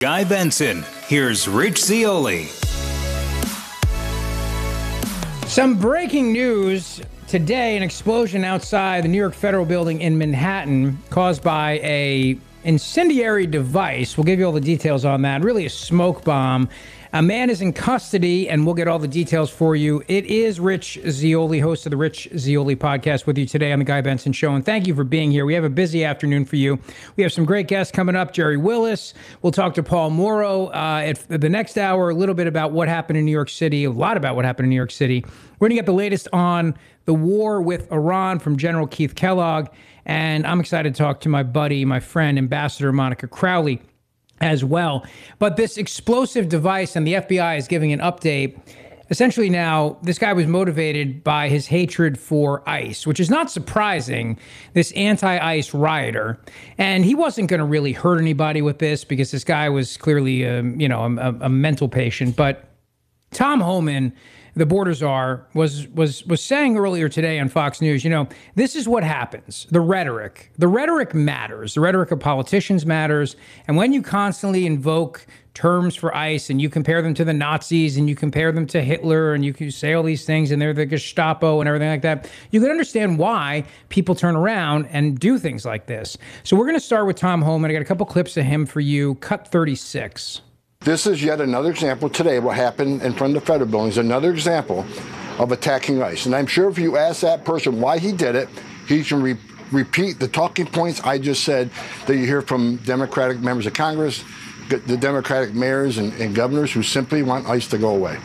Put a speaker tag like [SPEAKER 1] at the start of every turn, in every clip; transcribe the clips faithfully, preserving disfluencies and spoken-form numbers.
[SPEAKER 1] Guy Benson. Here's Rich Zeoli.
[SPEAKER 2] Some breaking news today: an explosion outside the New York Federal Building in Manhattan caused by a incendiary device. We'll give you all the details on that. Really a smoke bomb. A man is in custody, and we'll get all the details for you. It is Rich Zeoli, host of the Rich Zeoli podcast, with you today on the Guy Benson Show. And thank you for being here. We have a busy afternoon for you. We have some great guests coming up. Jerry Willis. We'll talk to Paul Mauro uh, at the next hour, a little bit about what happened in New York City, a lot about what happened in New York City. We're going to get the latest on the war with Iran from General Keith Kellogg. And I'm excited to talk to my buddy, my friend, Ambassador Monica Crowley, as well. But this explosive device, and the F B I is giving an update. Essentially now, this guy was motivated by his hatred for ICE, which is not surprising, this anti-ICE rioter. And he wasn't going to really hurt anybody with this because this guy was clearly, um, you know, a, a mental patient. But Tom Homan, the border czar, was was was saying earlier today on Fox News, you know, this is what happens. The rhetoric. The rhetoric matters. The rhetoric of politicians matters. And when you constantly invoke terms for ICE and you compare them to the Nazis and you compare them to Hitler and you can say all these things and they're the Gestapo and everything like that, you can understand why people turn around and do things like this. So we're going to start with Tom Homan. I got a couple clips of him for you. Cut thirty-six.
[SPEAKER 3] This is yet another example today of what happened in front of the federal buildings, another example of attacking ICE. And I'm sure if you ask that person why he did it, he can re- repeat the talking points I just said that you hear from Democratic members of Congress, the Democratic mayors and, and governors who simply want ICE to go away.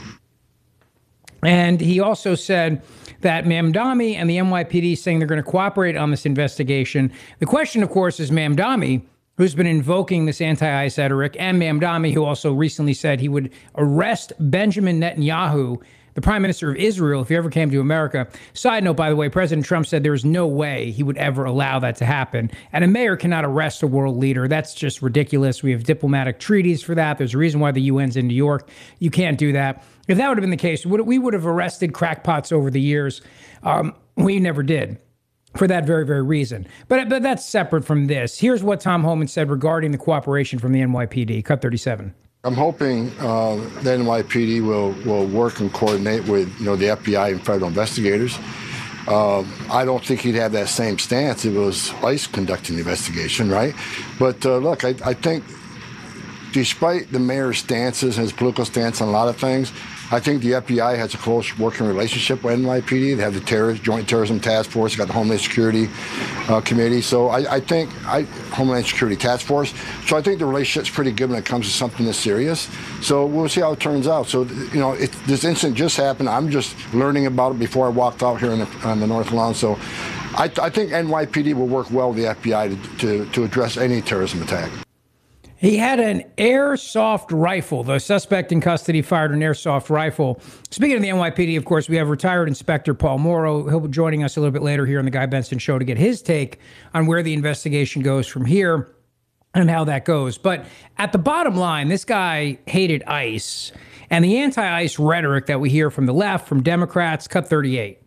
[SPEAKER 2] And he also said that Mamdani and the N Y P D saying they're going to cooperate on this investigation. The question, of course, is Mamdani, who's been invoking this anti-ICE rhetoric, and Mamdani, who also recently said he would arrest Benjamin Netanyahu, the prime minister of Israel, if he ever came to America. Side note, by the way, President Trump said there's no way he would ever allow that to happen. And a mayor cannot arrest a world leader. That's just ridiculous. We have diplomatic treaties for that. There's a reason why the U N's in New York. You can't do that. If that would have been the case, we would have arrested crackpots over the years. Um, we never did. For that very, very reason. But but that's separate from this. Here's what Tom Homan said regarding the cooperation from the N Y P D. Cut thirty-seven.
[SPEAKER 3] I'm hoping uh, the N Y P D will, will work and coordinate with you know the F B I and federal investigators. Uh, I don't think he'd have that same stance if it was ICE conducting the investigation, right? But uh, look, I, I think despite the mayor's stances and his political stance on a lot of things, I think the F B I has a close working relationship with N Y P D. They have the terrorist, Joint Terrorism Task Force, got the Homeland Security uh, Committee. So I, I think, I, Homeland Security Task Force. So I think the relationship's pretty good when it comes to something this serious. So we'll see how it turns out. So, you know, it, this incident just happened. I'm just learning about it before I walked out here in the, on the North Lawn. So I, I think N Y P D will work well with the F B I to, to, to address any terrorism attack.
[SPEAKER 2] He had an airsoft rifle. The suspect in custody fired an airsoft rifle. Speaking of the N Y P D, of course, we have retired Inspector Paul Mauro. He'll be joining us a little bit later here on the Guy Benson Show to get his take on where the investigation goes from here and how that goes. But at the bottom line, this guy hated ICE and the anti-ICE rhetoric that we hear from the left, from Democrats. Cut thirty-eight.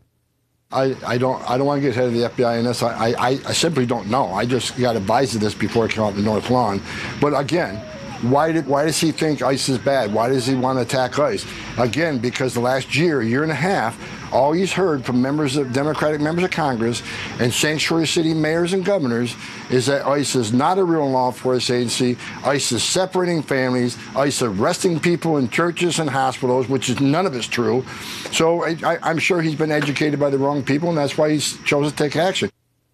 [SPEAKER 3] I, I don't I don't want to get ahead of the F B I in this. I, I, I simply don't know. I just got advised of this before it came out in the North Lawn. But again, why did why does he think ICE is bad? Why does he want to attack ICE? Again, because the last year, year and a half, all he's heard from members of Democratic members of Congress and sanctuary city mayors and governors is that ICE is not a real law enforcement agency. ICE is separating families. ICE arresting people in churches and hospitals, which is none of it's true. So I, I, I'm sure he's been educated by the wrong people, and that's why he's chosen to take action.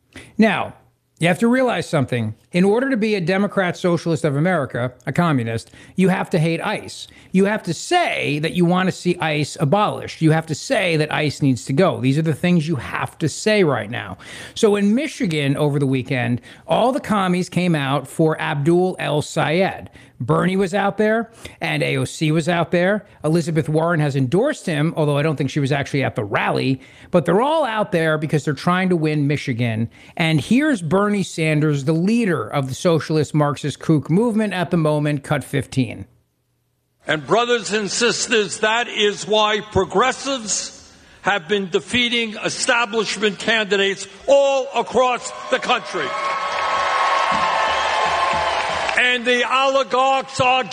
[SPEAKER 2] Now, you have to realize something. In order to be a Democrat Socialist of America, a communist, you have to hate ICE. You have to say that you want to see ICE abolished. You have to say that ICE needs to go. These are the things you have to say right now. So in Michigan over the weekend, all the commies came out for Abdul El-Sayed. Bernie was out there, and A O C was out there. Elizabeth Warren has endorsed him, although I don't think she was actually at the rally. But they're all out there because they're trying to win Michigan. And here's Bernie Sanders, the leader of the socialist Marxist kook movement at the moment. Cut fifteen.
[SPEAKER 4] And brothers and sisters, that is why progressives have been defeating establishment candidates all across the country. and the oligarchs are